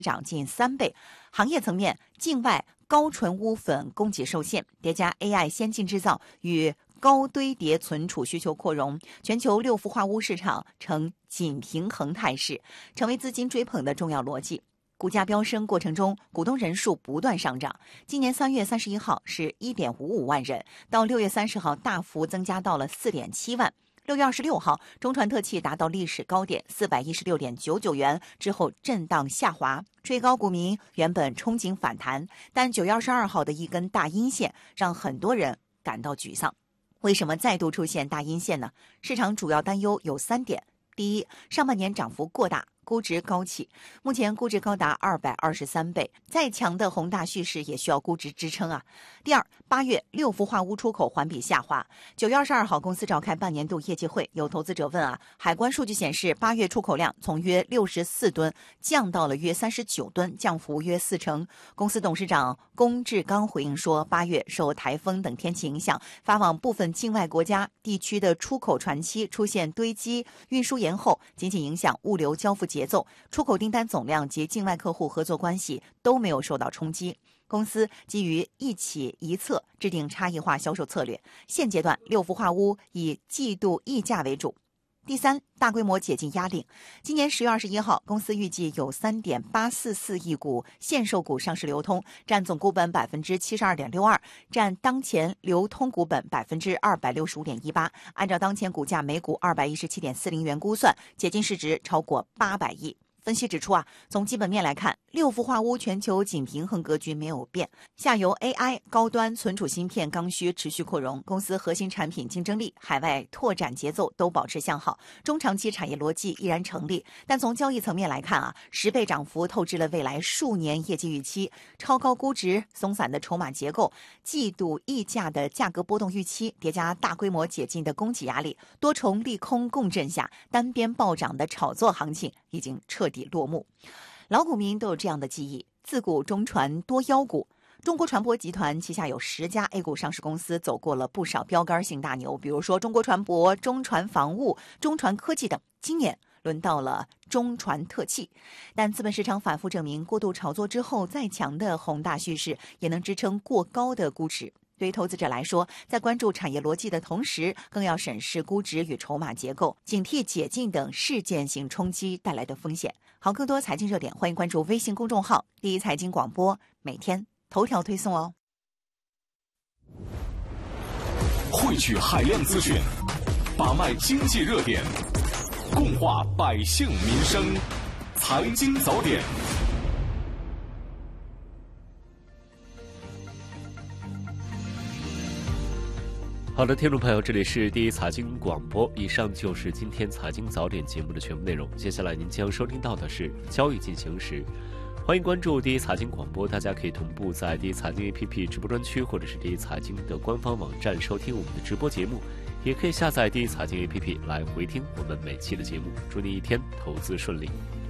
涨近3倍。行业层面，境外高纯钨粉供给受限，叠加 AI 先进制造与高堆叠存储需求扩容，全球6氟化钨市场呈紧平衡态势，成为资金追捧的重要逻辑。股价飙升过程中，股东人数不断上涨。今年3月31号是 1.55 万人，到6月30号大幅增加到了 4.7 万。6月26号，中船特气达到历史高点 416.99 元，之后震荡下滑，追高股民原本憧憬反弹，但9月22号的一根大阴线让很多人感到沮丧。为什么再度出现大阴线呢？市场主要担忧有3点。第一，上半年涨幅过大，估值高企，目前估值高达223倍，再强的宏大叙事也需要估值支撑啊。第二，8月6氟化钨出口环比下滑。9月22号，公司召开半年度业绩会，有投资者问海关数据显示8月出口量从约64吨降到了约39吨，降幅约40%。公司董事长龚志刚回应说，8月受台风等天气影响，发往部分境外国家地区的出口船期出现堆积、运输延后，仅仅影响物流交付节奏，出口订单总量及境外客户合作关系都没有受到冲击。公司基于一起一策制定差异化销售策略，现阶段6氟化钨以季度溢价为主。第三，大规模解禁压令。今年10月21号，公司预计有 3.844 亿股限售股上市流通，占总股本 72.62%， 占当前流通股本 265.18%。按照当前股价每股217.40元估算，解禁市值超过800亿。分析指出从基本面来看，6氟化钨全球紧平衡格局没有变，下游 AI 高端存储芯片刚需持续扩容，公司核心产品竞争力、海外拓展节奏都保持向好，中长期产业逻辑依然成立。但从交易层面来看10倍涨幅透支了未来数年业绩预期，超高估值、松散的筹码结构、季度溢价的价格波动预期，叠加大规模解禁的供给压力，多重利空共振下，单边暴涨的炒作行情已经彻底落幕。老股民都有这样的记忆，自古中传多妖股。中国船舶集团旗下有10家 A 股上市公司走过了不少标杆性大牛，比如说中国船舶、中船防务、中船科技等。今年轮到了中船特气，但资本市场反复证明，过度炒作之后，再强的宏大叙事也能支撑过高的估值。对于投资者来说，在关注产业逻辑的同时，更要审视估值与筹码结构，警惕解禁等事件性冲击带来的风险。好，更多财经热点，欢迎关注微信公众号第一财经广播，每天头条推送哦。 汇聚海量资讯，把脉经济热点，共话百姓民生，财经早点。 好的，听众朋友，这里是第一财经广播，以上就是今天财经早点节目的全部内容。接下来您将收听到的是交易进行时，欢迎关注第一财经广播，大家可以同步在第一财经 APP 直播专区或者是第一财经的官方网站收听我们的直播节目，也可以下载第一财经 APP 来回听我们每期的节目。祝您一天投资顺利。